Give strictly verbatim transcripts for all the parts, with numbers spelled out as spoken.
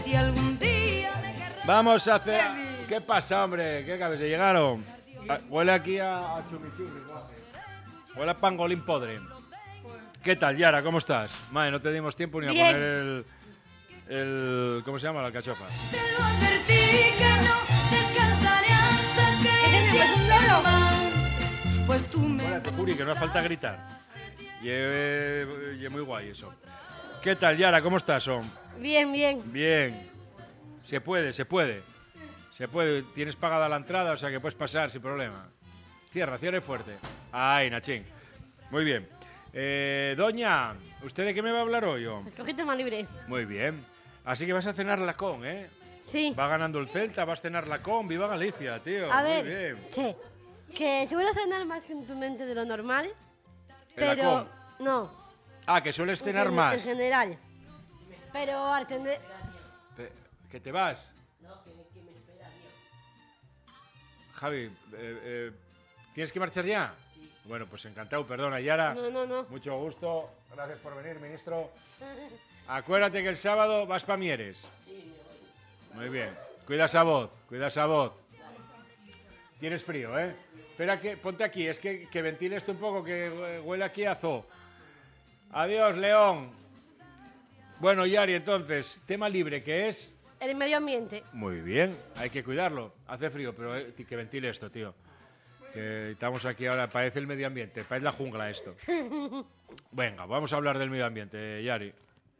Si algún día me querrás. Vamos a hacer... ¿Qué pasa, hombre? ¿Qué cabeza? ¿Llegaron? Ah, huele aquí a, a chumichurri. Huele a pangolín podre. ¿Qué tal, Yara? ¿Cómo estás? Madre, no te dimos tiempo ni a Bien. poner el... el ¿cómo se llama? La alcachofa. Te lo advertí que no descansaré hasta que siempre más. Pues tú me... Hola, Puri, que no hace falta gritar. Y es, y es muy guay eso. ¿Qué tal, Yara? ¿Cómo estás, Om? Bien, bien. Bien. Se puede, se puede. Se puede. Tienes pagada la entrada, o sea que puedes pasar sin problema. Cierra, cierre fuerte. Ay, Nachín. Muy bien. Eh, doña, ¿usted de qué me va a hablar hoy, Om? Escogí tema libre. Muy bien. Así que vas a cenar la con, ¿eh? Sí. Va ganando el Celta, vas a cenar la con. ¡Viva Galicia, tío! A Muy ver, bien. che, que suelo cenar más contundente de lo normal, ¿En la pero no. Ah, que sueles en cenar gen- más. En general. Pero al tener... Pe- ¿Que te vas? No, que, que me espera, Javi, eh, eh, ¿tienes que marchar ya? Sí. Bueno, pues encantado, perdona, Yara. No, no, no. Mucho gusto, gracias por venir, ministro. Acuérdate que el sábado vas pa' Mieres. Sí, me voy. Muy bien. Cuida esa voz, cuida esa voz. Tienes frío, ¿eh? Espera, que ponte aquí, es que, que ventile esto un poco, que huele aquí a zoo. Adiós, León. Bueno, Yari, entonces, tema libre, ¿qué es? El medio ambiente. Muy bien, hay que cuidarlo. Hace frío, pero eh, que ventile esto, tío. Que estamos aquí ahora, parece el medio ambiente, parece la jungla esto. Venga, vamos a hablar del medio ambiente, Yari.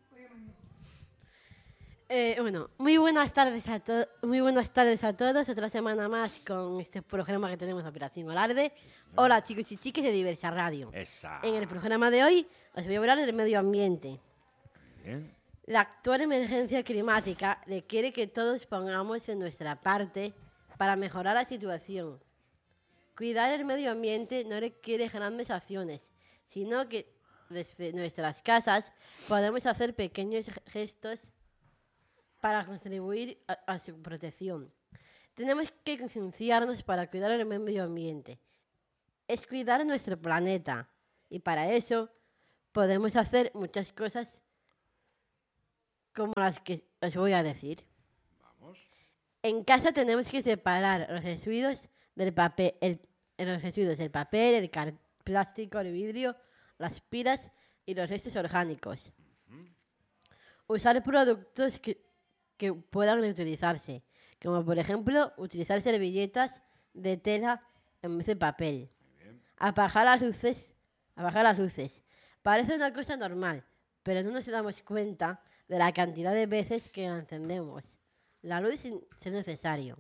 Eh, bueno, muy buenas tardes a todos, muy buenas tardes a todos. Otra semana más con este programa que tenemos, Operación Alarde. Hola, chicos y chicas de Diversa Radio. Esa. En el programa de hoy os voy a hablar del medio ambiente. Bien. La actual emergencia climática requiere que todos pongamos en nuestra parte para mejorar la situación. Cuidar el medio ambiente no requiere grandes acciones, sino que desde nuestras casas podemos hacer pequeños gestos para contribuir a, a su protección. Tenemos que concienciarnos para cuidar el medio ambiente. Es cuidar nuestro planeta y para eso podemos hacer muchas cosas como las que os voy a decir. Vamos. En casa tenemos que separar los residuos del papel, el, los residuos del papel, el car- plástico, el vidrio, las pilas y los restos orgánicos. Uh-huh. Usar productos que, que puedan reutilizarse, como por ejemplo utilizar servilletas de tela en vez de papel. Apagar las luces, apagar las luces. Parece una cosa normal, pero no nos damos cuenta de la cantidad de veces que la encendemos. La luz sin ser necesario.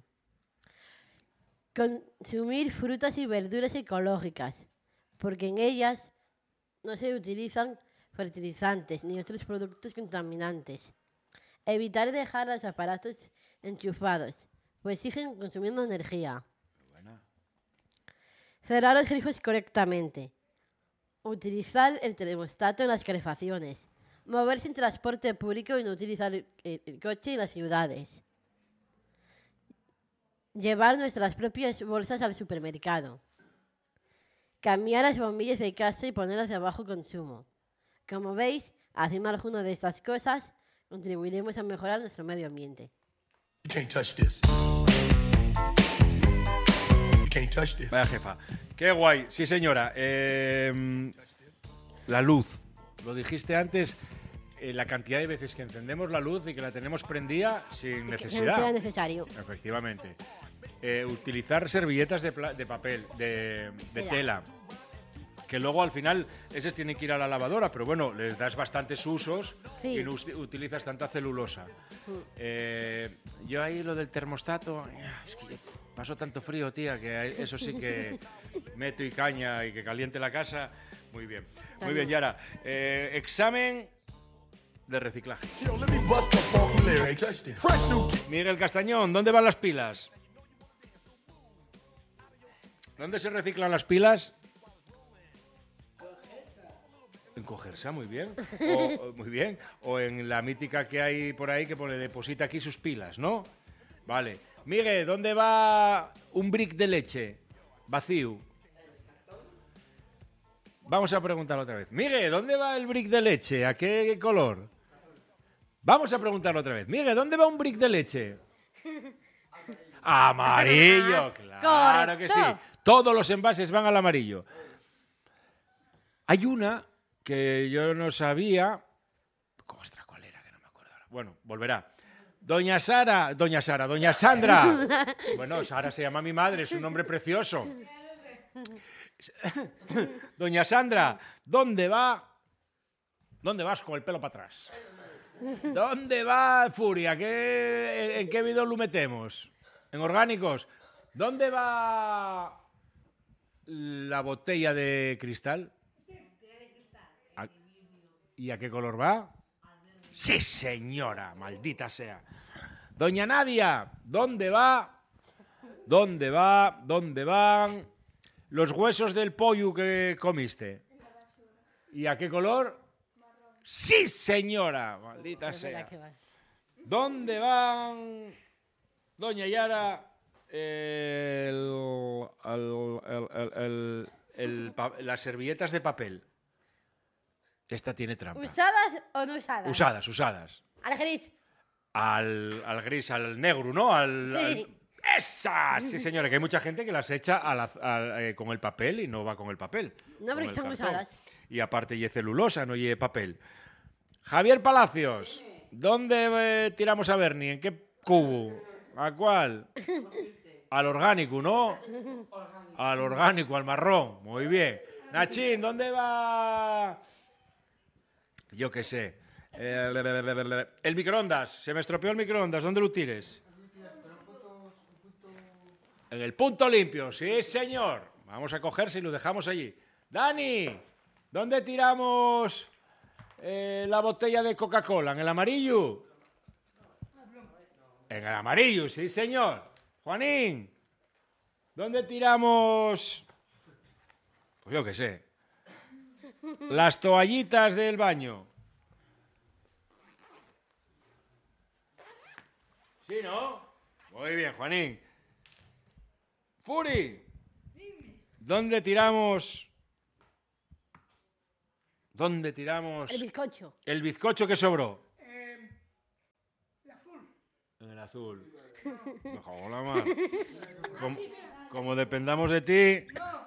Consumir frutas y verduras ecológicas, porque en ellas no se utilizan fertilizantes ni otros productos contaminantes. Evitar dejar los aparatos enchufados, pues siguen consumiendo energía. Buena. Cerrar los grifos correctamente. Utilizar el termostato en las calefacciones. Moverse en transporte público y no utilizar el, el, el coche en las ciudades. Llevar nuestras propias bolsas al supermercado. Cambiar las bombillas de casa y ponerlas de bajo consumo. Como veis, haciendo alguna de estas cosas, contribuiremos a mejorar nuestro medio ambiente. You can't touch this. You can't touch this. Vaya jefa. Qué guay. Sí, señora. Eh, la luz. Lo dijiste antes, eh, la cantidad de veces que encendemos la luz y que la tenemos prendida sin Que necesidad. no sea necesario. Efectivamente. Eh, utilizar servilletas de, pla- de papel, de, de Tela. tela. Que luego al final esos tienen que ir a la lavadora, pero bueno, les das bastantes usos Sí. y no us- utilizas tanta celulosa. Mm. Eh, yo ahí lo del termostato, es que yo paso tanto frío, tía, que eso sí que meto y caña y que caliente la casa. Muy bien, muy bien, Yara. Eh, examen de reciclaje. Yo, let me bust the funky lyrics. Fresh new kid. Miguel Castañón, ¿dónde van las pilas? ¿Dónde se reciclan las pilas? En Cogersa, muy bien. O, o- muy bien. O en la mítica que hay por ahí que pone deposita aquí sus pilas, ¿no? Vale. Miguel, ¿dónde va un brick de leche vacío? Vamos a preguntar otra vez. Miguel, ¿dónde va el brick de leche? ¿A qué color? Vamos a preguntarlo otra vez. Miguel, ¿dónde va un brick de leche? Amarillo, claro que sí. Todos los envases van al amarillo. Hay una que yo no sabía. Ostras, ¿cuál era? Que no me acuerdo ahora. Bueno, volverá. Doña Sara, Doña Sara, Doña Sandra. Bueno, Sara se llama mi madre, es un nombre precioso. Doña Sandra, ¿dónde va? ¿Dónde vas con el pelo para atrás? ¿Dónde va Furia? ¿Qué, ¿En qué bidón lo metemos? ¿En orgánicos? ¿Dónde va la botella de cristal? ¿A- ¿Y a qué color va? Sí, señora, maldita sea. Doña Nadia, ¿dónde va? ¿Dónde va? ¿Dónde van los huesos del pollo que comiste? ¿Y a qué color? Sí, señora, maldita Es verdad sea. que vas. ¿Dónde van, doña Yara, el, el- el- el- el- el pa- las servilletas de papel? Esta tiene trampa. ¿Usadas o no usadas? Usadas, usadas. Al gris. Al, al gris, al negro, ¿no? Al, Sí. al- ¡Esa! Sí, señora, que hay mucha gente que las echa a la- a- eh, con el papel y no va con el papel. No, con porque el están cartón. usadas. Y aparte, y celulosa, no y papel. Javier Palacios, ¿dónde eh, tiramos a Bernie? ¿En qué cubo? ¿A cuál? Al orgánico, ¿no? Al orgánico, al marrón. Muy bien. Nachín, ¿dónde va? Yo qué sé. Eh, el microondas. Se me estropeó el microondas. ¿Dónde lo tires? En el punto limpio. Sí, señor. Vamos a cogerse y lo dejamos allí. Dani, ¿dónde tiramos eh, la botella de Coca-Cola? ¿En el amarillo? En el amarillo, sí, señor. Juanín, ¿dónde tiramos? Pues yo qué sé. Las toallitas del baño. ¿Sí, no? Muy bien, Juanín. Furi, ¿dónde tiramos? ¿Dónde tiramos El bizcocho. el bizcocho que sobró? En el azul. Me cago en la mar. Como, como dependamos de ti.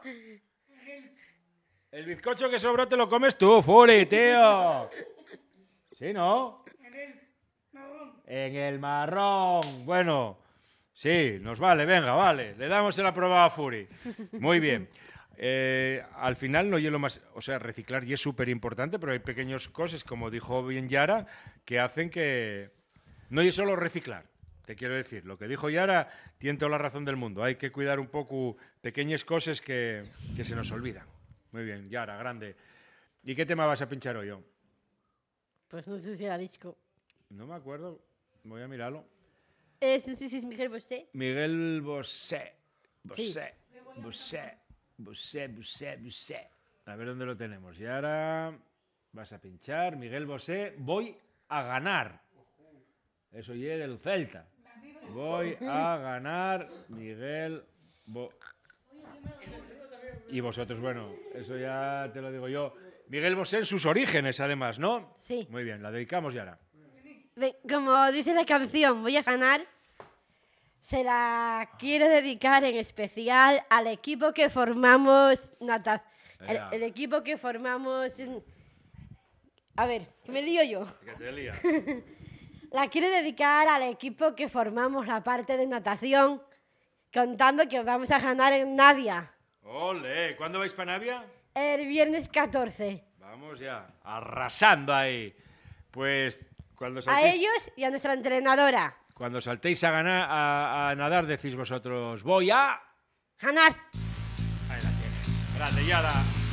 El bizcocho que sobró te lo comes tú, Furi, tío. ¿Sí, no? En el marrón. Bueno, sí, nos vale, venga, vale. Le damos el aprobado a Furi. Muy bien. Eh, al final no hielo más, o sea, reciclar y es súper importante, pero hay pequeñas cosas, como dijo bien Yara, que hacen que no es solo reciclar. Te quiero decir, lo que dijo Yara tiene toda la razón del mundo. Hay que cuidar un poco pequeñas cosas que, que se nos olvidan. Muy bien, Yara, grande. ¿Y qué tema vas a pinchar hoy? Yo? Pues no sé si era disco. No me acuerdo. Voy a mirarlo. Es, no sé si es Miguel Bosé. Miguel Bosé. Bosé. Sí. Bosé. Bosé, Bosé, Bosé. A ver dónde lo tenemos. Y ahora vas a pinchar. Miguel Bosé. Voy a ganar. Eso ya del Celta. Voy a ganar Miguel Bosé. Y vosotros, bueno, eso ya te lo digo yo. Miguel Bosé en sus orígenes, además, ¿no? Sí. Muy bien, la dedicamos ya ahora. Ve- Como dice la canción, voy a ganar. Se la quiero dedicar en especial al equipo que formamos. Nata- el, Ea. el equipo que formamos. en- A ver, que me lío yo. Que te lía. La quiero dedicar al equipo que formamos la parte de natación, contando que vamos a ganar en Navia Ole, ¿cuándo vais para Navia? el viernes catorce. Vamos ya, arrasando ahí. Pues cuando A saltéis, ellos y a nuestra entrenadora. cuando saltéis a ganar a, a nadar decís vosotros, voy a... Ganar. Ahí la tienes. Grande, Yara.